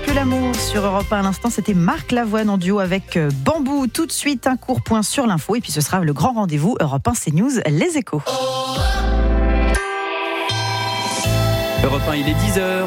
que l'amour sur Europe 1. À l'instant, c'était Marc Lavoine en duo avec Bambou. Tout de suite, un court point sur l'info. Et puis ce sera le grand rendez-vous Europe 1 CNews, les échos. Europe 1, il est 10h.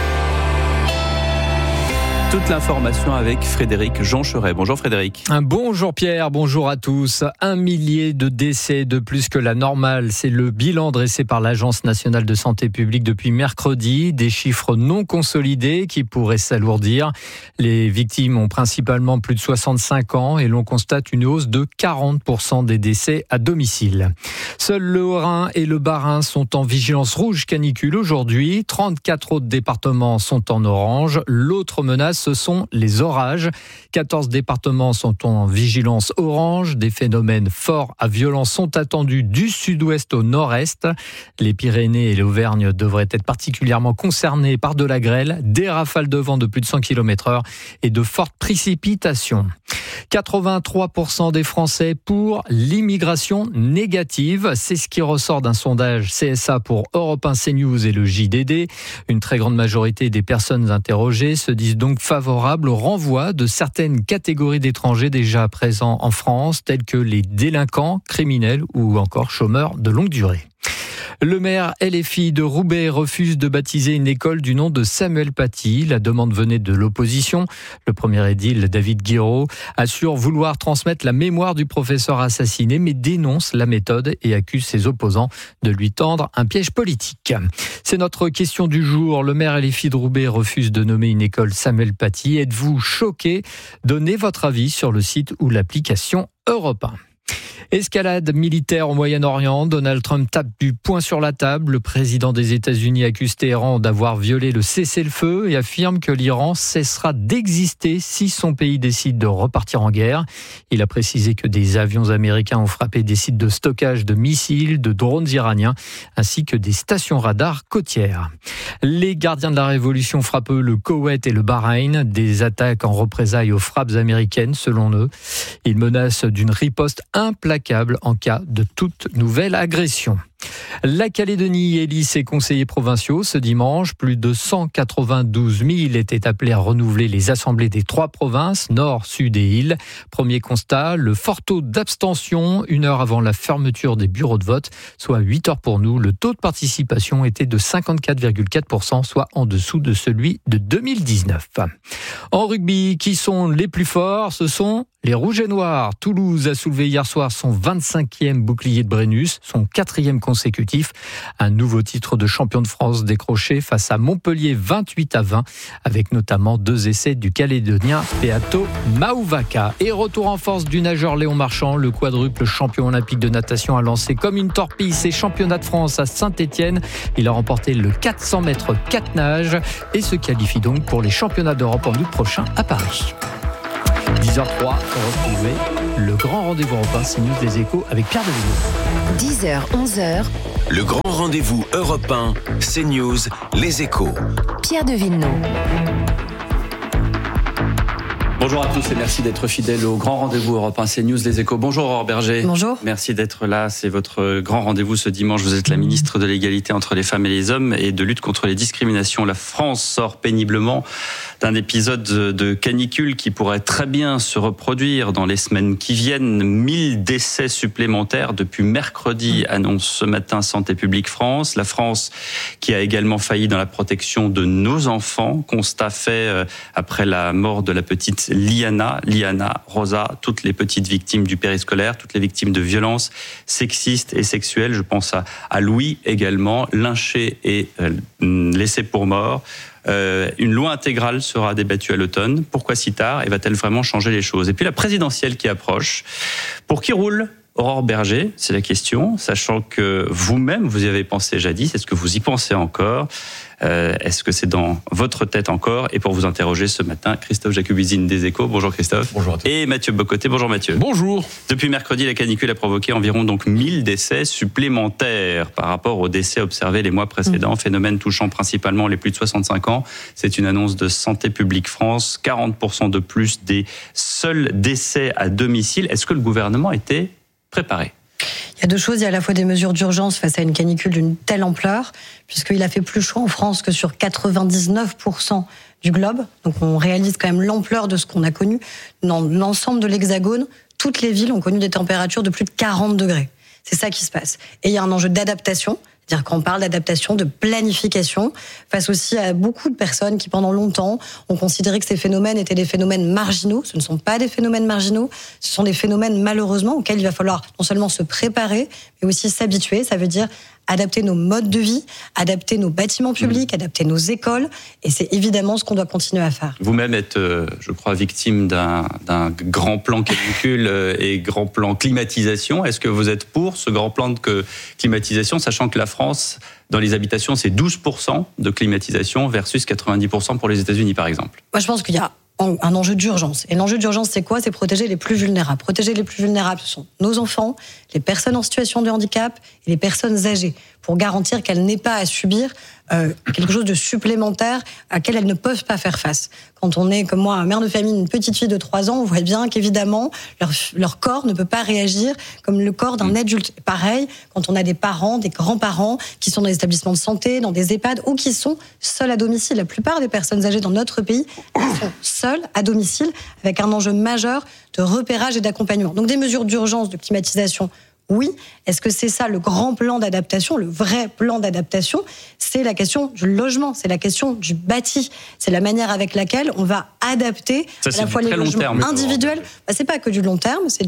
Toute l'information avec Frédéric Joncheret. Bonjour Frédéric. Bonjour Pierre, bonjour à tous. 1 millier de décès de plus que la normale. C'est le bilan dressé par l'Agence nationale de santé publique depuis mercredi. Des chiffres non consolidés qui pourraient s'alourdir. Les victimes ont principalement plus de 65 ans et l'on constate une hausse de 40% des décès à domicile. Seuls le Haut-Rhin et le Bas-Rhin sont en vigilance rouge canicule aujourd'hui. 34 autres départements sont en orange. L'autre menace, ce sont les orages. 14 départements sont en vigilance orange. Des phénomènes forts à violents sont attendus du sud-ouest au nord-est. Les Pyrénées et l'Auvergne devraient être particulièrement concernés par de la grêle, des rafales de vent de plus de 100 km/h et de fortes précipitations. 83% des Français pour l'immigration négative. C'est ce qui ressort d'un sondage CSA pour Europe 1 CNews et le JDD. Une très grande majorité des personnes interrogées se disent donc favorables au renvoi de certaines catégories d'étrangers déjà présents en France, tels que les délinquants, criminels ou encore chômeurs de longue durée. Le maire LFI de Roubaix refuse de baptiser une école du nom de Samuel Paty. La demande venait de l'opposition. Le premier édile, David Guiraud, assure vouloir transmettre la mémoire du professeur assassiné, mais dénonce la méthode et accuse ses opposants de lui tendre un piège politique. C'est notre question du jour. Le maire LFI de Roubaix refuse de nommer une école Samuel Paty. Êtes-vous choqué ? Donnez votre avis sur le site ou l'application Europe 1. Escalade militaire au Moyen-Orient, Donald Trump tape du poing sur la table. Le président des États-Unis accuse Téhéran d'avoir violé le cessez-le-feu et affirme que l'Iran cessera d'exister si son pays décide de repartir en guerre. Il a précisé que des avions américains ont frappé des sites de stockage de missiles, de drones iraniens, ainsi que des stations radars côtières. Les gardiens de la Révolution frappent le Koweït et le Bahreïn, des attaques en représailles aux frappes américaines selon eux. Ils menacent d'une riposte implacable en cas de toute nouvelle agression. La Calédonie élit ses conseillers provinciaux ce dimanche. Plus de 192 000 étaient appelés à renouveler les assemblées des 3 provinces, Nord, Sud et Île. Premier constat, le fort taux d'abstention, 1 heure avant la fermeture des bureaux de vote, soit 8 heures pour nous. Le taux de participation était de 54,4%, soit en dessous de celui de 2019. En rugby, qui sont les plus forts ? Ce sont les Rouges et Noirs. Toulouse a soulevé hier soir son 25e bouclier de Brennus, son 4e consécutif. Un nouveau titre de champion de France décroché face à Montpellier 28-20, avec notamment 2 essais du Calédonien Peato Mauvaka. Et retour en force du nageur Léon Marchand, le quadruple champion olympique de natation a lancé comme une torpille ses championnats de France à Saint-Étienne. Il a remporté le 400 mètres 4 nages et se qualifie donc pour les championnats d'Europe en août prochain à Paris. 10h03, retrouvez le grand rendez-vous Europe 1 CNews des échos avec Pierre Devilliers. 10h, 11h. Le grand rendez-vous Europe 1 CNews les échos. Pierre Devilliers. Bonjour à tous et merci d'être fidèles au grand rendez-vous Europe 1 CNews les échos. Bonjour Aurore Berger. Bonjour. Merci d'être là. C'est votre grand rendez-vous ce dimanche. Vous êtes la ministre de l'égalité entre les femmes et les hommes et de lutte contre les discriminations. La France sort péniblement d'un épisode de canicule qui pourrait très bien se reproduire dans les semaines qui viennent. 1000 décès supplémentaires depuis mercredi, annonce ce matin Santé publique France. La France qui a également failli dans la protection de nos enfants. Constat fait après la mort de la petite Liana, Rosa, toutes les petites victimes du périscolaire, toutes les victimes de violences sexistes et sexuelles. Je pense à Louis également, lynché et laissé pour mort. Une loi intégrale sera débattue à l'automne. Pourquoi si tard ? Et va-t-elle vraiment changer les choses ? Et puis la présidentielle qui approche. Pour qui roule ? Aurore Berger, c'est la question, sachant que vous-même, vous y avez pensé jadis. Est-ce que vous y pensez encore ? Est-ce que c'est dans votre tête encore ? Et pour vous interroger ce matin, Christophe Jacubizine des Échos. Bonjour Christophe. Bonjour à tous. Et Mathieu Bocoté. Bonjour Mathieu. Bonjour. Depuis mercredi, la canicule a provoqué environ donc 1000 décès supplémentaires par rapport aux décès observés les mois précédents. Phénomène touchant principalement les plus de 65 ans. C'est une annonce de Santé publique France. 40% de plus des seuls décès à domicile. Est-ce que le gouvernement était préparé ? Il y a deux choses. Il y a à la fois des mesures d'urgence face à une canicule d'une telle ampleur, puisqu'il a fait plus chaud en France que sur 99% du globe. Donc on réalise quand même l'ampleur de ce qu'on a connu. Dans l'ensemble de l'Hexagone, toutes les villes ont connu des températures de plus de 40 degrés. C'est ça qui se passe. Et il y a un enjeu d'adaptation. C'est-à-dire qu'on parle d'adaptation, de planification, face aussi à beaucoup de personnes qui, pendant longtemps, ont considéré que ces phénomènes étaient des phénomènes marginaux. Ce ne sont pas des phénomènes marginaux, ce sont des phénomènes, malheureusement, auxquels il va falloir non seulement se préparer, mais aussi s'habituer. Ça veut dire adapter nos modes de vie, adapter nos bâtiments publics, adapter nos écoles. Et c'est évidemment ce qu'on doit continuer à faire. Vous-même êtes, je crois, victime d'un grand plan canicule et grand plan climatisation. Est-ce que vous êtes pour ce grand plan de climatisation, sachant que la France, dans les habitations, c'est 12% de climatisation versus 90% pour les États-Unis, par exemple? Moi, je pense qu'il y a un enjeu d'urgence. Et l'enjeu d'urgence, c'est quoi? C'est protéger les plus vulnérables. Protéger les plus vulnérables, ce sont nos enfants, les personnes en situation de handicap et les personnes âgées, pour garantir qu'elles n'aient pas à subir quelque chose de supplémentaire à laquelle elles ne peuvent pas faire face. Quand on est, comme moi, un mère de famille, une petite fille de 3 ans, on voit bien qu'évidemment, leur corps ne peut pas réagir comme le corps d'un adulte. Pareil, quand on a des parents, des grands-parents qui sont dans des établissements de santé, dans des EHPAD ou qui sont seuls à domicile. La plupart des personnes âgées dans notre pays sont seules à domicile avec un enjeu majeur de repérage et d'accompagnement. Donc des mesures d'urgence, de climatisation, oui. Est-ce que c'est ça le grand plan d'adaptation, le vrai plan d'adaptation? C'est la question du logement, c'est la question du bâti. C'est la manière avec laquelle on va adapter ça, à la fois les logements individuels. C'est pas que du long terme, c'est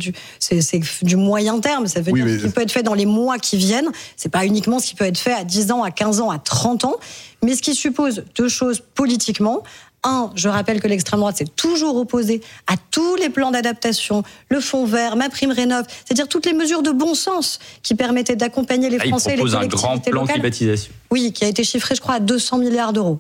du moyen terme. Ça veut dire ce qui peut être fait dans les mois qui viennent. C'est pas uniquement ce qui peut être fait à 10 ans, à 15 ans, à 30 ans. Mais ce qui suppose 2 choses politiquement. Je rappelle que l'extrême droite s'est toujours opposée à tous les plans d'adaptation, le fonds vert, MaPrimeRénov', c'est-à-dire toutes les mesures de bon sens qui permettaient d'accompagner les Français et les collectivités locales. Il propose un grand plan climatisation. Oui, qui a été chiffré, je crois, à 200 milliards d'euros.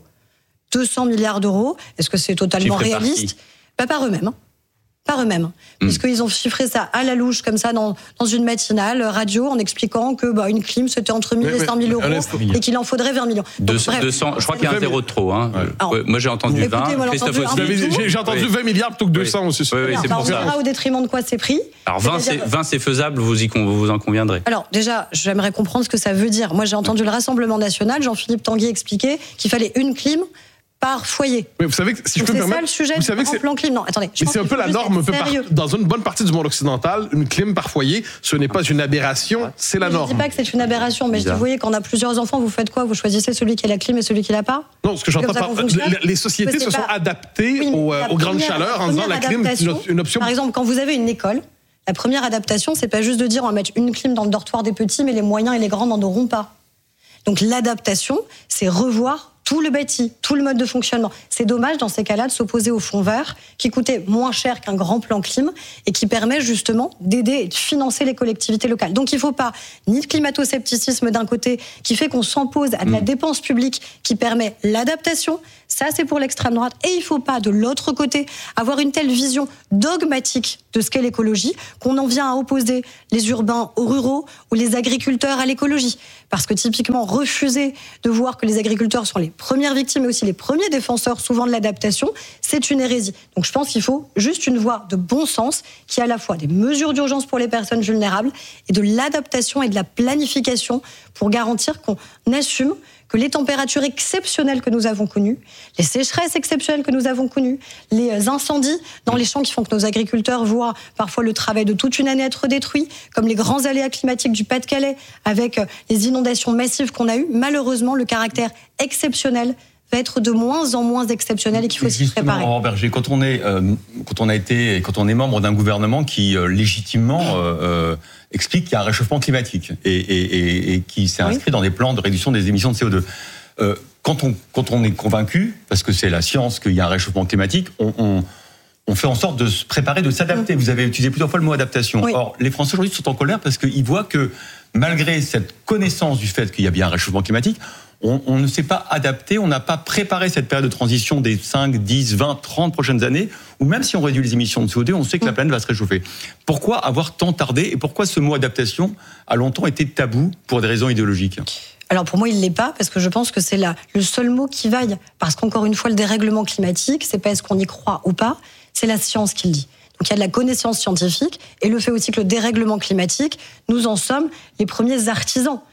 200 milliards d'euros, est-ce que c'est totalement réaliste? Par eux-mêmes. Par eux-mêmes. Puisqu'ils ont chiffré ça à la louche, comme ça, dans une matinale radio, en expliquant que une clim, c'était entre 1 000 et 5 000 euros et qu'il en faudrait 20 millions. Donc, 200, je crois qu'il y a un zéro de trop. Hein. Alors, moi, j'ai entendu 20. Christophe aussi. J'ai entendu 20 milliards plutôt que 200 aussi. Oui, c'est pour ça. On verra au détriment de quoi c'est pris. Alors, 20, c'est faisable, vous en conviendrez. Alors, déjà, j'aimerais comprendre ce que ça veut dire. Moi, j'ai entendu le Rassemblement national, Jean-Philippe Tanguy expliquer qu'il fallait une clim par foyer. Mais vous savez que, si je peux me permettre, c'est ça le sujet du plan clim. Non, attendez. Mais c'est un peu la norme dans une bonne partie du monde occidental. Une clim par foyer, ce n'est pas une aberration, c'est la norme. Je ne dis pas que c'est une aberration, mais je dis, vous voyez, quand on a plusieurs enfants, vous faites quoi? Vous choisissez celui qui a la clim et celui qui l'a pas? Non, ce que j'entends par les sociétés se sont adaptées aux grandes chaleurs en disant la clim est une option. Par exemple, quand vous avez une école, la première adaptation, c'est pas juste de dire on va mettre une clim dans le dortoir des petits, mais les moyens et les grands n'en auront pas. Donc l'adaptation, c'est revoir tout le bâti, tout le mode de fonctionnement. C'est dommage dans ces cas-là de s'opposer au fonds vert qui coûtait moins cher qu'un grand plan clim et qui permet justement d'aider et de financer les collectivités locales. Donc il ne faut pas ni de climato-scepticisme d'un côté qui fait qu'on s'oppose à de la dépense publique qui permet l'adaptation, ça c'est pour l'extrême droite, et il ne faut pas de l'autre côté avoir une telle vision dogmatique de ce qu'est l'écologie qu'on en vient à opposer les urbains aux ruraux ou les agriculteurs à l'écologie. Parce que typiquement refuser de voir que les agriculteurs sont les premières victimes et aussi les premiers défenseurs souvent de l'adaptation, c'est une hérésie. Donc je pense qu'il faut juste une voie de bon sens qui est à la fois des mesures d'urgence pour les personnes vulnérables et de l'adaptation et de la planification pour garantir qu'on assume que les températures exceptionnelles que nous avons connues, les sécheresses exceptionnelles que nous avons connues, les incendies dans les champs qui font que nos agriculteurs voient parfois le travail de toute une année être détruit, comme les grands aléas climatiques du Pas-de-Calais, avec les inondations massives qu'on a eues, malheureusement, le caractère exceptionnel va être de moins en moins exceptionnel et qu'il faut s'y préparer. Justement, Berger, quand on est membre d'un gouvernement qui légitimement explique qu'il y a un réchauffement climatique et qui s'est inscrit dans des plans de réduction des émissions de CO2, quand on est convaincu, parce que c'est la science qu'il y a un réchauffement climatique, on fait en sorte de se préparer, de s'adapter. Vous avez utilisé plusieurs fois le mot adaptation. Oui. Or, les Français aujourd'hui sont en colère parce qu'ils voient que malgré cette connaissance du fait qu'il y a bien un réchauffement climatique, on ne s'est pas adapté, on n'a pas préparé cette période de transition des 5, 10, 20, 30 prochaines années, où même si on réduit les émissions de CO2, on sait que la planète va se réchauffer. Pourquoi avoir tant tardé et pourquoi ce mot adaptation a longtemps été tabou pour des raisons idéologiques ? Alors pour moi, il ne l'est pas, parce que je pense que c'est le seul mot qui vaille. Parce qu'encore une fois, le dérèglement climatique, c'est pas est-ce qu'on y croit ou pas, c'est la science qui le dit. Donc il y a de la connaissance scientifique, et le fait aussi que le dérèglement climatique, nous en sommes les premiers artisans.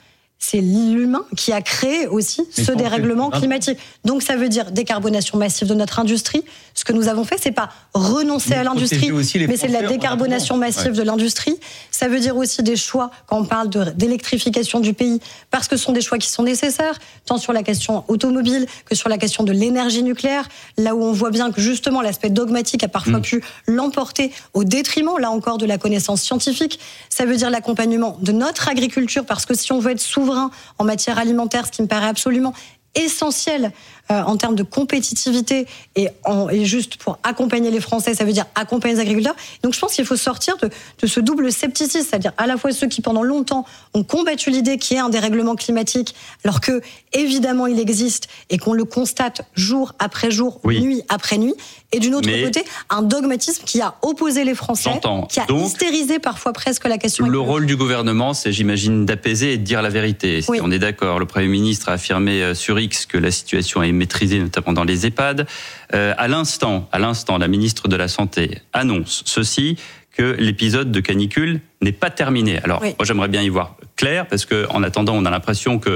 c'est l'humain qui a créé aussi ce dérèglement climatique. Donc ça veut dire décarbonation massive de notre industrie. Ce que nous avons fait, c'est pas renoncer à l'industrie, mais c'est de la décarbonation massive de l'industrie. Ça veut dire aussi des choix quand on parle d'électrification du pays, parce que ce sont des choix qui sont nécessaires, tant sur la question automobile que sur la question de l'énergie nucléaire, là où on voit bien que justement l'aspect dogmatique a parfois pu l'emporter au détriment, là encore, de la connaissance scientifique. Ça veut dire l'accompagnement de notre agriculture, parce que si on veut être souverain en matière alimentaire, ce qui me paraît absolument essentiel en termes de compétitivité et juste pour accompagner les Français, ça veut dire accompagner les agriculteurs. Donc je pense qu'il faut sortir de ce double scepticisme, c'est-à-dire à la fois ceux qui pendant longtemps ont combattu l'idée qu'il y ait un dérèglement climatique, alors que évidemment il existe et qu'on le constate jour après jour, nuit après nuit, et d'une autre côté un dogmatisme qui a opposé les Français, qui a hystérisé parfois presque la question. Le rôle du gouvernement, c'est, j'imagine, d'apaiser et de dire la vérité. Si on est d'accord, le Premier ministre a affirmé sur X que la situation est maîtrisée, notamment dans les EHPAD. À l'instant, la ministre de la Santé annonce ceci, que l'épisode de canicule n'est pas terminé. Alors, moi, j'aimerais bien y voir clair, parce que en attendant, on a l'impression que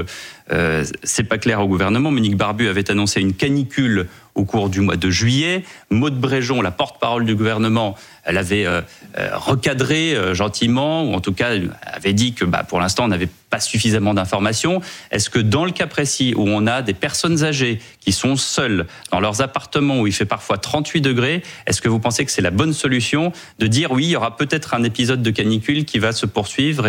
c'est pas clair au gouvernement. Monique Barbu avait annoncé une canicule au cours du mois de juillet. Maude Bréjon, la porte-parole du gouvernement, elle avait recadré gentiment, ou en tout cas avait dit que pour l'instant on n'avait pas suffisamment d'informations. Est-ce que dans le cas précis où on a des personnes âgées qui sont seules dans leurs appartements où il fait parfois 38 degrés, est-ce que vous pensez que c'est la bonne solution de dire oui, il y aura peut-être un épisode de canicule qui va se poursuivre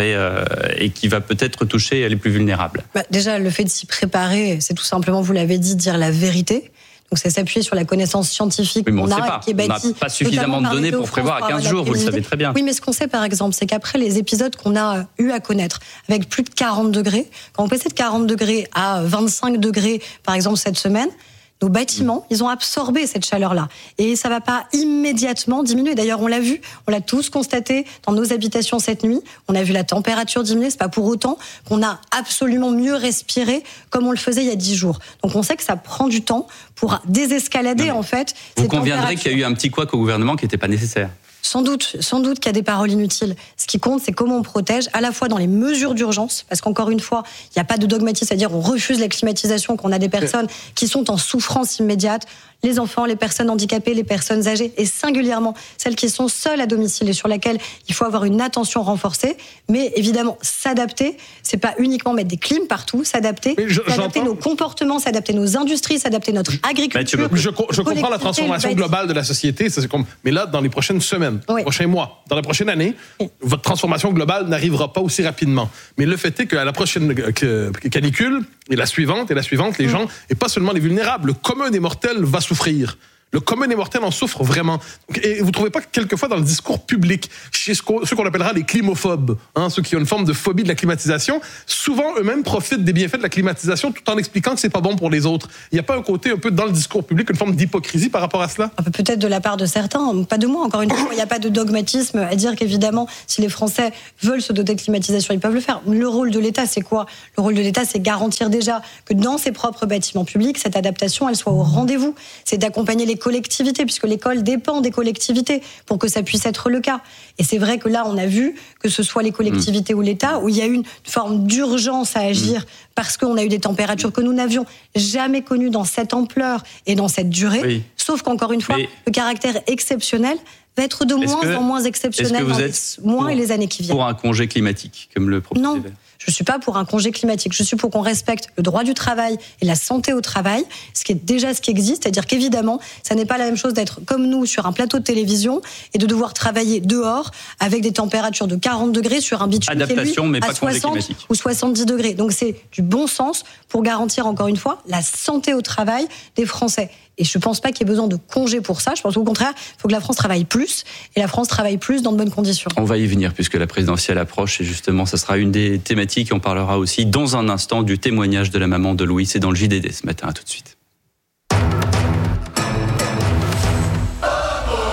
et qui va peut-être toucher les plus vulnérables? Déjà, le fait de s'y préparer, c'est tout simplement, vous l'avez dit, dire la vérité. Donc c'est s'appuyer sur la connaissance scientifique qu'on a, qui est bâtie. On n'a pas suffisamment de données pour prévoir à 15 jours, vous le savez très bien. Oui, mais ce qu'on sait par exemple, c'est qu'après les épisodes qu'on a eu à connaître, avec plus de 40 degrés, quand on passait de 40 degrés à 25 degrés, par exemple cette semaine, nos bâtiments, ils ont absorbé cette chaleur-là. Et ça ne va pas immédiatement diminuer. D'ailleurs, on l'a vu, on l'a tous constaté dans nos habitations cette nuit. On a vu la température diminuer. Ce n'est pas pour autant qu'on a absolument mieux respiré comme on le faisait il y a 10 jours. Donc on sait que ça prend du temps pour désescalader, en fait. Vous conviendrez qu'il y a eu un petit couac au gouvernement qui n'était pas nécessaire. Sans doute qu'il y a des paroles inutiles. Ce qui compte, c'est comment on protège, à la fois dans les mesures d'urgence, parce qu'encore une fois, il n'y a pas de dogmatisme, c'est-à-dire on refuse la climatisation quand on a des personnes qui sont en souffrance immédiate, les enfants, les personnes handicapées, les personnes âgées, et singulièrement celles qui sont seules à domicile et sur lesquelles il faut avoir une attention renforcée. Mais évidemment, s'adapter, c'est pas uniquement mettre des clims partout, s'adapter nos comportements, s'adapter nos industries, s'adapter notre agriculture. Je comprends la transformation globale de la société, mais là, dans les prochaines semaines, les prochains mois, dans la prochaine année, votre transformation globale n'arrivera pas aussi rapidement. Mais le fait est qu'à la prochaine canicule, et la suivante, les gens, et pas seulement les vulnérables, le commun des mortels va souffrir. Le commun des mortels en souffre vraiment. Et vous ne trouvez pas que quelquefois dans le discours public, chez ceux qu'on appellera les climophobes, ceux qui ont une forme de phobie de la climatisation, souvent eux-mêmes profitent des bienfaits de la climatisation tout en expliquant que c'est pas bon pour les autres. Il n'y a pas un côté un peu dans le discours public, une forme d'hypocrisie par rapport à cela? Peut-être de la part de certains, pas de moi. Encore une fois, il n'y a pas de dogmatisme à dire qu'évidemment, si les Français veulent se doter de climatisation, ils peuvent le faire. Le rôle de l'État, c'est quoi? Le rôle de l'État, c'est garantir déjà que dans ses propres bâtiments publics, cette adaptation, elle soit au rendez-vous. C'est d'accompagner les collectivités, puisque l'école dépend des collectivités pour que ça puisse être le cas. Et c'est vrai que là, on a vu, que ce soit les collectivités ou l'État, où il y a eu une forme d'urgence à agir parce qu'on a eu des températures que nous n'avions jamais connues dans cette ampleur et dans cette durée. Sauf qu'encore une fois, le caractère exceptionnel va être de moins en moins exceptionnel dans les mois et les années qui viennent. Pour un congé climatique, comme le propose? Non. Je ne suis pas pour un congé climatique. Je suis pour qu'on respecte le droit du travail et la santé au travail, ce qui est déjà ce qui existe. C'est-à-dire qu'évidemment, ça n'est pas la même chose d'être comme nous sur un plateau de télévision et de devoir travailler dehors avec des températures de 40 degrés sur un bitume qui est lui à 60 ou 70 degrés. Donc c'est du bon sens pour garantir encore une fois la santé au travail des Français. Et je ne pense pas qu'il y ait besoin de congés pour ça. Je pense au contraire, il faut que la France travaille plus. Et la France travaille plus dans de bonnes conditions. On va y venir puisque la présidentielle approche. Et justement, ça sera une des thématiques. On parlera aussi dans un instant du témoignage de la maman de Louis. C'est dans le JDD ce matin. À tout de suite.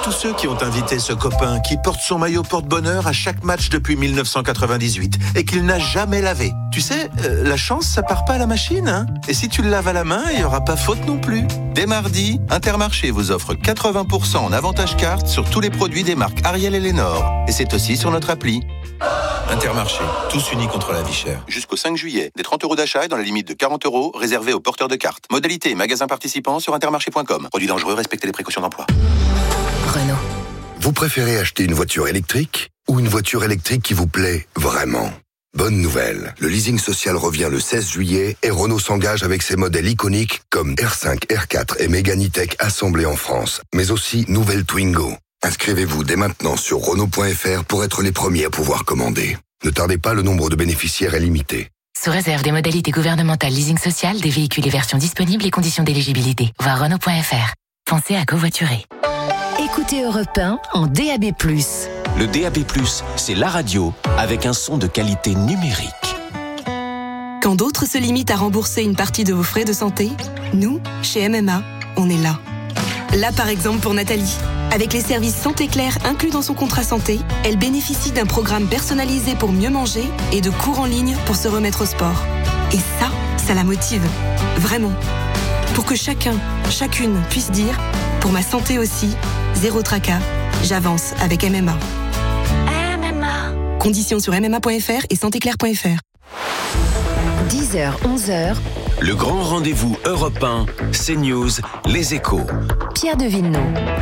tous ceux qui ont invité ce copain qui porte son maillot porte-bonheur à chaque match depuis 1998 et qu'il n'a jamais lavé. Tu sais, la chance, ça part pas à la machine, hein. Et si tu le laves à la main, il n'y aura pas faute non plus. Dès mardi, Intermarché vous offre 80% en avantage carte sur tous les produits des marques Ariel et Lénore. Et c'est aussi sur notre appli. Intermarché, tous unis contre la vie chère. Jusqu'au 5 juillet, des 30 € d'achat et dans la limite de 40 € réservés aux porteurs de cartes. Modalité et magasins participants sur intermarché.com. Produits dangereux, respectez les précautions d'emploi. Renault. Vous préférez acheter une voiture électrique ou une voiture électrique qui vous plaît vraiment ? Bonne nouvelle, le leasing social revient le 16 juillet et Renault s'engage avec ses modèles iconiques comme R5, R4 et Mégane E-Tech assemblés en France, mais aussi nouvelle Twingo. Inscrivez-vous dès maintenant sur Renault.fr pour être les premiers à pouvoir commander. Ne tardez pas, le nombre de bénéficiaires est limité. Sous réserve des modalités gouvernementales leasing social, des véhicules et versions disponibles et conditions d'éligibilité. Voir Renault.fr. Pensez à covoiturer. Écoutez Europe 1 en DAB+. Le DAB+, c'est la radio avec un son de qualité numérique. Quand d'autres se limitent à rembourser une partie de vos frais de santé, nous, chez MMA, on est là. Là, par exemple, pour Nathalie. Avec les services Santé Claire inclus dans son contrat santé, elle bénéficie d'un programme personnalisé pour mieux manger et de cours en ligne pour se remettre au sport. Et ça la motive. Vraiment. Pour que chacun, chacune puisse dire « Pour ma santé aussi, zéro tracas, j'avance avec MMA ». Conditions sur mma.fr et santéclaire.fr. 10h, 11h. Le grand rendez-vous Europe 1, CNews, Les Échos. Pierre de Villeneuve.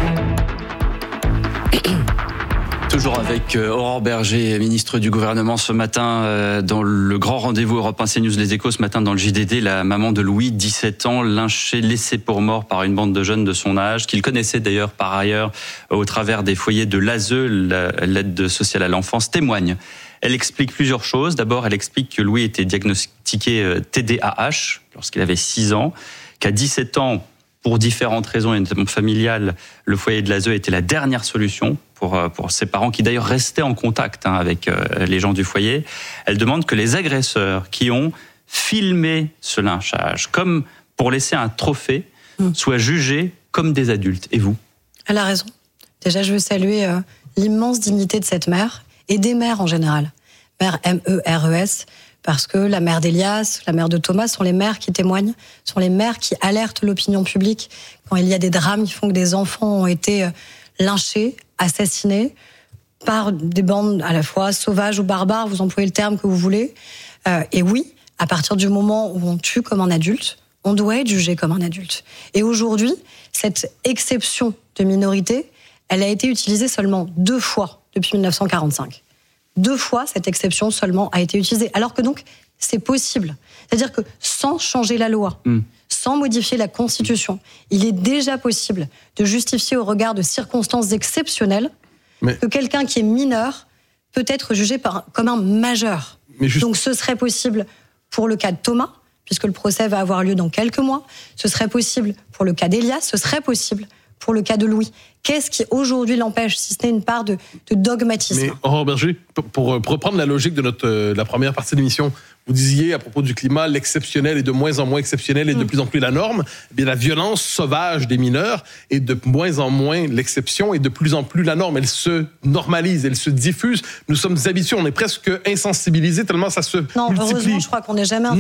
Toujours avec Aurore Berger, ministre du gouvernement ce matin, dans le grand rendez-vous Europe 1 CNews Les Échos, ce matin dans le JDD, la maman de Louis, 17 ans, lynchée, laissée pour mort par une bande de jeunes de son âge, qu'il connaissait d'ailleurs par ailleurs au travers des foyers de l'ASE, l'aide sociale à l'enfance, témoigne. Elle explique plusieurs choses. D'abord, elle explique que Louis était diagnostiqué TDAH lorsqu'il avait 6 ans, qu'à 17 ans, pour différentes raisons, et notamment familiales, le foyer de l'ASE était la dernière solution pour ses parents, qui d'ailleurs restaient en contact avec les gens du foyer. Elle demande que les agresseurs qui ont filmé ce lynchage, comme pour laisser un trophée, soient jugés comme des adultes. Et vous ? Elle a raison. Déjà, je veux saluer l'immense dignité de cette mère, et des mères en général. Mère MERES, parce que la mère d'Elias, la mère de Thomas sont les mères qui témoignent, sont les mères qui alertent l'opinion publique quand il y a des drames qui font que des enfants ont été lynchés, assassinés par des bandes à la fois sauvages ou barbares, vous employez le terme que vous voulez. Et oui, à partir du moment où on tue comme un adulte, on doit être jugé comme un adulte. Et aujourd'hui, cette exception de minorité, elle a été utilisée seulement 2 fois depuis 1945. 2 fois, cette exception seulement a été utilisée. Alors que donc, c'est possible. C'est-à-dire que sans changer la loi, sans modifier la Constitution, il est déjà possible de justifier au regard de circonstances exceptionnelles que quelqu'un qui est mineur peut être jugé comme un majeur. Donc ce serait possible pour le cas de Thomas, puisque le procès va avoir lieu dans quelques mois. Ce serait possible pour le cas d'Elias, ce serait possible pour le cas de Louis. Qu'est-ce qui aujourd'hui l'empêche, si ce n'est une part de dogmatisme ? Mais Aurore Berger, pour reprendre la logique de la première partie de l'émission, vous disiez à propos du climat, l'exceptionnel est de moins en moins exceptionnel et de plus en plus la norme. Eh bien, la violence sauvage des mineurs est de moins en moins l'exception et de plus en plus la norme. Elle se normalise, elle se diffuse. Nous sommes habitués, on est presque insensibilisés tellement ça se multiplie. Heureusement, je crois qu'on n'est jamais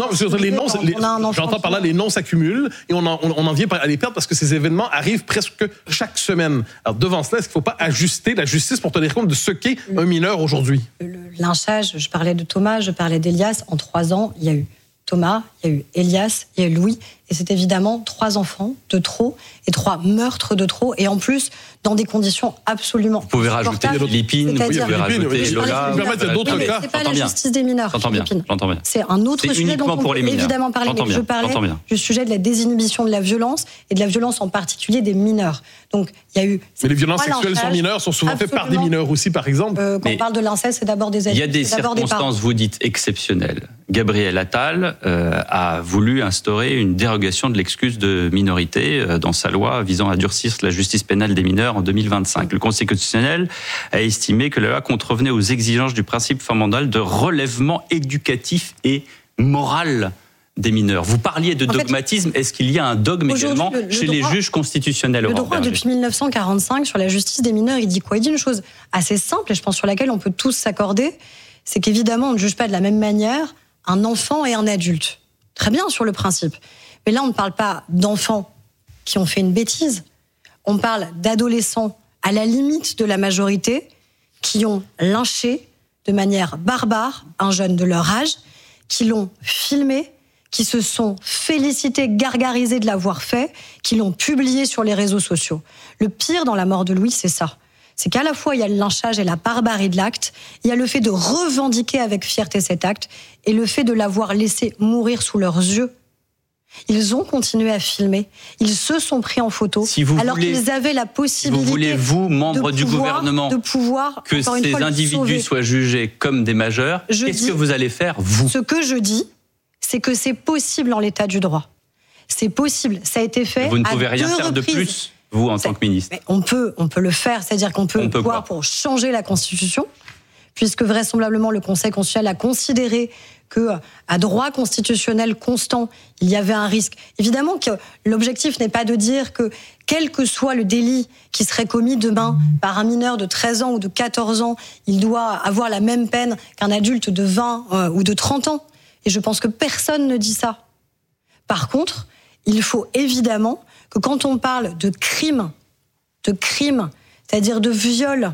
j'entends par là, les noms s'accumulent et on en vient à les perdre parce que ces événements arrivent presque chaque semaine. Alors, devant cela, est-ce qu'il ne faut pas ajuster la justice pour tenir compte de ce qu'est un mineur aujourd'hui? Le lynchage, je parlais de Thomas, je parlais d'Elias. En 3 ans, il y a eu Thomas, il y a eu Elias, il y a eu Louis. Et c'est évidemment 3 enfants de trop et 3 meurtres de trop. Et en plus, dans des conditions absolument Vous pouvez rajouter Lépine, vous pouvez rajouter Lola. C'est pas la justice des mineurs. J'entends bien. C'est un autre sujet dont on peut évidemment parler. Mais je parlais du sujet de la désinhibition de la violence et de la violence en particulier des mineurs. Donc, il y a eu. Mais les violences sexuelles sur mineurs sont souvent faites par des mineurs aussi, par exemple. Quand on parle de l'inceste, c'est d'abord des adultes. Il y a des circonstances, vous dites, exceptionnelles. Gabriel Attal a voulu instaurer une dérogation de l'excuse de minorité dans sa loi visant à durcir la justice pénale des mineurs en 2025. Le Conseil constitutionnel a estimé que la loi contrevenait aux exigences du principe fondamental de relèvement éducatif et moral des mineurs. Vous parliez de dogmatisme. Est-ce qu'il y a un dogme également chez les juges constitutionnels? Le droit depuis 1945 sur la justice des mineurs, il dit quoi? Il dit une chose assez simple, et je pense sur laquelle on peut tous s'accorder, c'est qu'évidemment, on ne juge pas de la même manière un enfant et un adulte. Très bien sur le principe. Mais là, on ne parle pas d'enfants qui ont fait une bêtise. On parle d'adolescents à la limite de la majorité qui ont lynché de manière barbare un jeune de leur âge, qui l'ont filmé, qui se sont félicités, gargarisés de l'avoir fait, qui l'ont publié sur les réseaux sociaux. Le pire dans la mort de Louis, c'est ça. C'est qu'à la fois, il y a le lynchage et la barbarie de l'acte, il y a le fait de revendiquer avec fierté cet acte, et le fait de l'avoir laissé mourir sous leurs yeux. Ils ont continué à filmer, ils se sont pris en photo, alors qu'ils avaient la possibilité, vous, membres du gouvernement, que ces individus soient jugés comme des majeurs. Qu'est-ce que vous allez faire, vous? Ce que je dis, c'est que c'est possible en l'état du droit. C'est possible, ça a été fait. Vous ne pouvez rien faire de plus, vous, en tant que ministre. Mais on peut le faire, c'est-à-dire qu'on peut voir pour changer la Constitution, puisque vraisemblablement le Conseil constitutionnel a considéré que, à droit constitutionnel constant, il y avait un risque. Évidemment que l'objectif n'est pas de dire que, quel que soit le délit qui serait commis demain par un mineur de 13 ans ou de 14 ans, il doit avoir la même peine qu'un adulte de 20 ou de 30 ans. Et je pense que personne ne dit ça. Par contre, il faut évidemment que quand on parle de crimes, c'est-à-dire de viol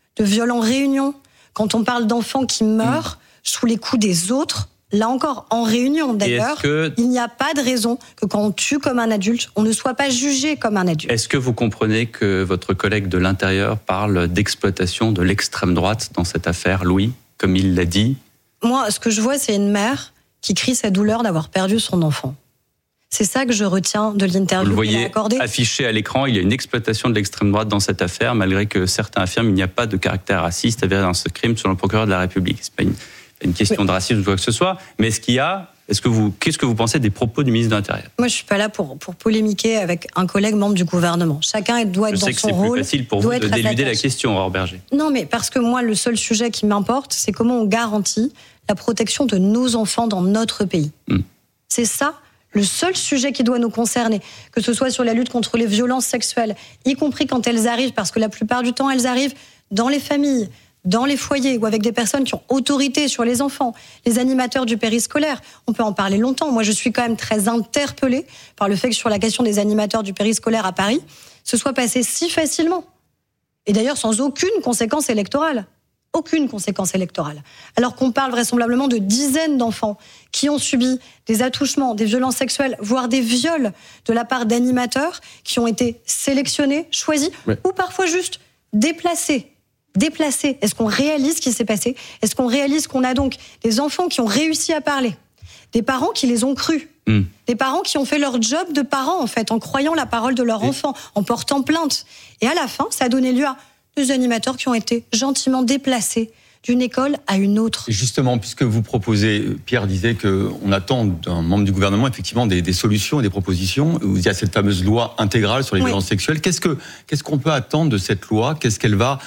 en réunion, quand on parle d'enfants qui meurent sous les coups des autres, là encore, en réunion d'ailleurs, il n'y a pas de raison que quand on tue comme un adulte, on ne soit pas jugé comme un adulte. Est-ce que vous comprenez que votre collègue de l'Intérieur parle d'exploitation de l'extrême droite dans cette affaire, Louis, comme il l'a dit? Moi, ce que je vois, c'est une mère qui crie sa douleur d'avoir perdu son enfant. C'est ça que je retiens de l'interview qu'il a accordée. Vous le voyez affiché à l'écran, il y a une exploitation de l'extrême droite dans cette affaire, malgré que certains affirment qu'il n'y a pas de caractère raciste avéré dans ce crime selon le procureur de la République. C'est pas une question de racisme ou quoi que ce soit, mais qu'est-ce que vous pensez des propos du ministre de l'Intérieur? Moi, je suis pas là pour polémiquer avec un collègue membre du gouvernement. Chacun doit être dans son rôle. Je sais que c'est plus facile pour vous de d'éluder la question, Aurore Berger. Non, mais parce que moi, le seul sujet qui m'importe, c'est comment on garantit la protection de nos enfants dans notre pays. C'est ça le seul sujet qui doit nous concerner, que ce soit sur la lutte contre les violences sexuelles, y compris quand elles arrivent, parce que la plupart du temps, elles arrivent dans les familles, dans les foyers, ou avec des personnes qui ont autorité sur les enfants, les animateurs du périscolaire. On peut en parler longtemps. Moi, je suis quand même très interpellée par le fait que sur la question des animateurs du périscolaire à Paris, ce soit passé si facilement. Et d'ailleurs, sans aucune conséquence électorale. Aucune conséquence électorale. Alors qu'on parle vraisemblablement de dizaines d'enfants qui ont subi des attouchements, des violences sexuelles, voire des viols de la part d'animateurs qui ont été sélectionnés, choisis, ou parfois juste déplacés. Est-ce qu'on réalise ce qui s'est passé? Est-ce qu'on réalise qu'on a donc des enfants qui ont réussi à parler? Des parents qui les ont crus? Des parents qui ont fait leur job de parents, en fait, en croyant la parole de leur enfant, en portant plainte. Et à la fin, ça a donné lieu à deux animateurs qui ont été gentiment déplacés d'une école à une autre. Et justement, puisque vous proposez, Pierre disait qu'on attend d'un membre du gouvernement effectivement des solutions et des propositions. Il y a cette fameuse loi intégrale sur les violences sexuelles. Qu'est-ce qu'on peut attendre de cette loi? Qu'est-ce qu'elle va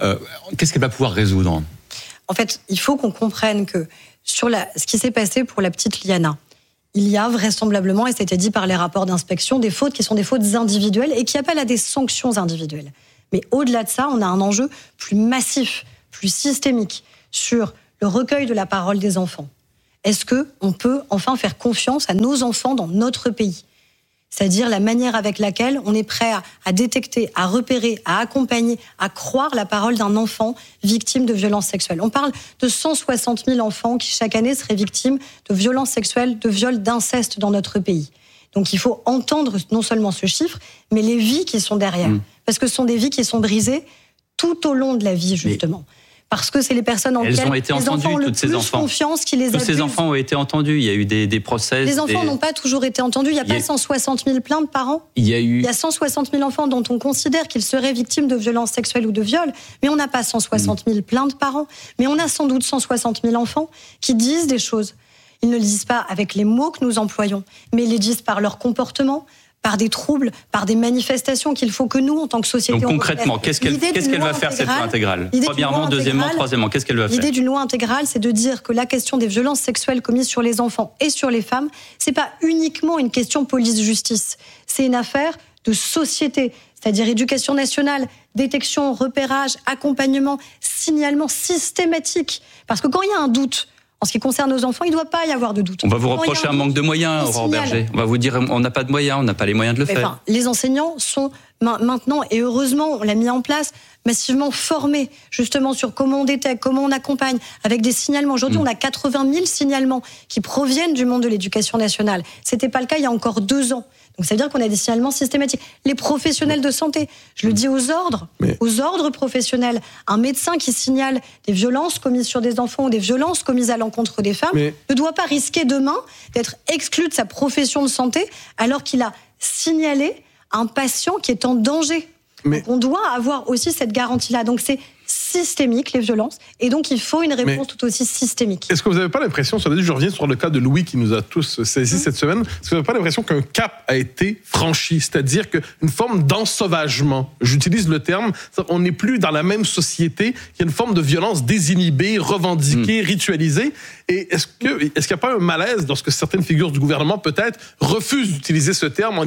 pouvoir résoudre? En fait, il faut qu'on comprenne que sur ce qui s'est passé pour la petite Liana, il y a vraisemblablement, et c'était dit par les rapports d'inspection, des fautes qui sont des fautes individuelles et qui appellent à des sanctions individuelles. Mais au-delà de ça, on a un enjeu plus massif, plus systémique sur le recueil de la parole des enfants. Est-ce qu'on peut enfin faire confiance à nos enfants dans notre pays? C'est-à-dire la manière avec laquelle on est prêt à détecter, à repérer, à accompagner, à croire la parole d'un enfant victime de violences sexuelles. On parle de 160 000 enfants qui chaque année seraient victimes de violences sexuelles, de viols, d'inceste dans notre pays. Donc il faut entendre non seulement ce chiffre, mais les vies qui sont derrière. Parce que ce sont des vies qui sont brisées tout au long de la vie, justement. Parce que c'est les personnes en lesquelles les enfants ont le plus confiance qui les abusent. Tous ces enfants ont été entendus. Il y a eu des procès. Les enfants n'ont pas toujours été entendus. Il n'y a pas 160 000 plaintes par an. Il y a 160 000 enfants dont on considère qu'ils seraient victimes de violences sexuelles ou de viols. Mais on n'a pas 160 000 plaintes par an. Mais on a sans doute 160 000 enfants qui disent des choses. Ils ne le disent pas avec les mots que nous employons, mais ils les disent par leur comportement, par des troubles, par des manifestations qu'il faut que nous, en tant que société... Donc concrètement, qu'est-ce qu'elle va faire, cette loi intégrale ? Premièrement, deuxièmement, troisièmement, qu'est-ce qu'elle va faire ? L'idée d'une loi intégrale, c'est de dire que la question des violences sexuelles commises sur les enfants et sur les femmes, c'est pas uniquement une question police-justice. C'est une affaire de société, c'est-à-dire éducation nationale, détection, repérage, accompagnement, signalement systématique. Parce que quand il y a un doute... En ce qui concerne nos enfants, il ne doit pas y avoir de doute. On va vous reprocher un manque de moyens, Aurore Berger. On va vous dire on n'a pas de moyens, on n'a pas les moyens de le faire. Les enseignants sont maintenant, et heureusement, on l'a mis en place, massivement formés justement sur comment on détecte, comment on accompagne, avec des signalements. Aujourd'hui, on a 80 000 signalements qui proviennent du monde de l'éducation nationale. Ce n'était pas le cas il y a encore 2 ans. Donc ça veut dire qu'on a des signalements systématiques. Les professionnels de santé, je le dis aux ordres professionnels, un médecin qui signale des violences commises sur des enfants ou des violences commises à l'encontre des femmes ne doit pas risquer demain d'être exclu de sa profession de santé alors qu'il a signalé un patient qui est en danger. Donc on doit avoir aussi cette garantie-là. Donc c'est systémique, les violences, et donc il faut une réponse tout aussi systémique. Est-ce que vous n'avez pas l'impression, je reviens sur le cas de Louis qui nous a tous saisis cette semaine, est-ce que vous n'avez pas l'impression qu'un cap a été franchi, c'est-à-dire qu'une forme d'ensauvagement, j'utilise le terme, on n'est plus dans la même société, il y a une forme de violence désinhibée, revendiquée, ritualisée, et est-ce qu'il n'y a pas un malaise lorsque certaines figures du gouvernement peut-être refusent d'utiliser ce terme en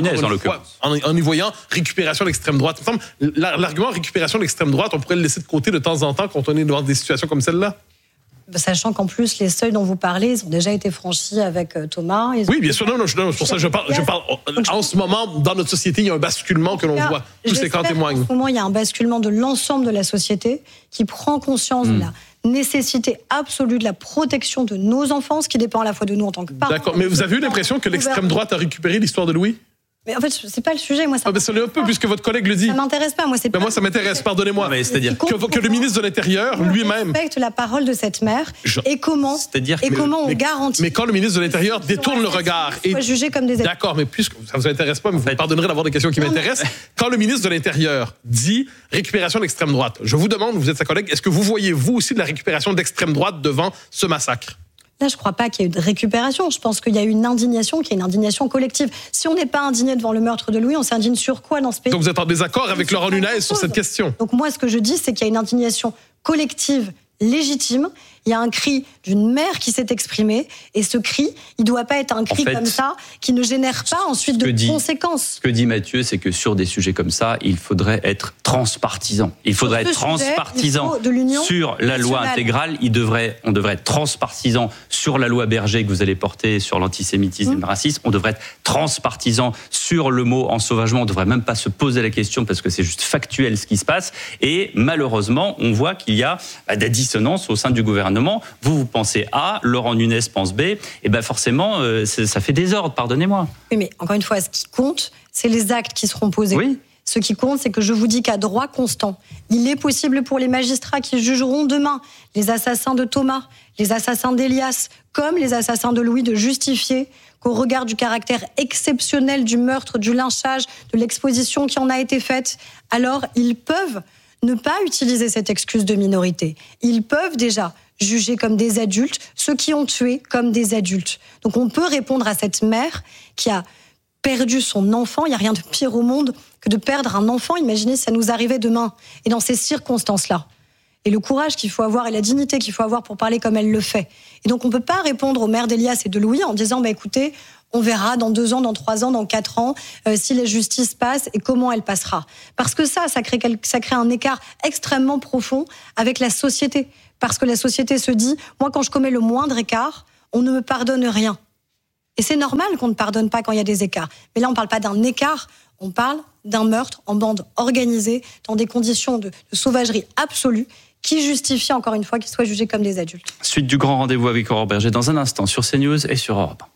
y voyant récupération de l'extrême droite? Il me semble, l'argument récupération de l'extrême droite, on pourrait le laisser de côté de temps en temps quand on est devant des situations comme celle-là? Sachant qu'en plus, les seuils dont vous parlez, ils ont déjà été franchis avec Thomas. Oui, bien sûr. Non, c'est pour ça que je parle. En ce moment, dans notre société, il y a un basculement que l'on voit. Tous ces cas témoignent. En ce moment, il y a un basculement de l'ensemble de la société qui prend conscience de la nécessité absolue de la protection de nos enfants, ce qui dépend à la fois de nous en tant que parents. D'accord, mais vous avez eu l'impression que l'extrême droite a récupéré l'histoire de Louis? Mais en fait, c'est pas le sujet. Moi, ça l'est un peu, puisque votre collègue le dit. Ça m'intéresse pas. Moi, moi, ça m'intéresse. Pardonnez-moi. Mais c'est-à-dire que le ministre de l'Intérieur lui-même respecte la parole de cette mère et comment on garantit. Mais quand le ministre de l'Intérieur détourne le regard et soit jugé comme des. D'accord, mais puisque ça vous intéresse pas, mais vous me pardonnerez d'avoir des questions qui m'intéressent. Quand le ministre de l'Intérieur dit récupération de l'extrême droite, je vous demande, vous êtes sa collègue, est-ce que vous voyez vous aussi de la récupération d'extrême droite devant ce massacre? Là, je ne crois pas qu'il y ait eu de récupération. Je pense qu'il y a eu une indignation, qui est une indignation collective. Si on n'est pas indigné devant le meurtre de Louis, on s'indigne sur quoi dans ce pays? Donc vous êtes en désaccord avec Laurent Nunez sur cette question? Donc moi, ce que je dis, c'est qu'il y a une indignation collective légitime. Il y a un cri d'une mère qui s'est exprimée, et ce cri, il ne doit pas être un cri comme ça, qui ne génère pas ensuite de conséquences. Ce que dit Mathieu, c'est que sur des sujets comme ça, il faudrait être transpartisan. Il faudrait être transpartisan sur la loi intégrale. On devrait être transpartisan sur la loi Berger que vous allez porter sur l'antisémitisme et le racisme. On devrait être transpartisan sur le mot ensauvagement. On ne devrait même pas se poser la question parce que c'est juste factuel ce qui se passe. Et malheureusement, on voit qu'il y a des dissonances au sein du gouvernement. Vous pensez A, Laurent Nunez pense B, et bien forcément, ça fait désordre, pardonnez-moi. Oui, mais encore une fois, ce qui compte, c'est les actes qui seront posés. Oui. Ce qui compte, c'est que je vous dis qu'à droit constant, il est possible pour les magistrats qui jugeront demain les assassins de Thomas, les assassins d'Elias, comme les assassins de Louis, de justifier qu'au regard du caractère exceptionnel du meurtre, du lynchage, de l'exposition qui en a été faite, alors ils peuvent ne pas utiliser cette excuse de minorité. Ils peuvent déjà juger comme des adultes ceux qui ont tué comme des adultes. Donc on peut répondre à cette mère qui a perdu son enfant. Il n'y a rien de pire au monde que de perdre un enfant. Imaginez si ça nous arrivait demain. Et dans ces circonstances-là. Et le courage qu'il faut avoir et la dignité qu'il faut avoir pour parler comme elle le fait. Et donc on ne peut pas répondre aux mères d'Elias et de Louis en disant écoutez, on verra dans 2 ans, dans 3 ans, dans 4 ans, si la justice passe et comment elle passera. Parce que ça crée un écart extrêmement profond avec la société. Parce que la société se dit, moi quand je commets le moindre écart, on ne me pardonne rien. Et c'est normal qu'on ne pardonne pas quand il y a des écarts. Mais là, on ne parle pas d'un écart, on parle d'un meurtre en bande organisée, dans des conditions de sauvagerie absolue, qui justifie encore une fois qu'ils soient jugés comme des adultes. Suite du grand rendez-vous avec Aurore Berger dans un instant sur CNews et sur Europe 1.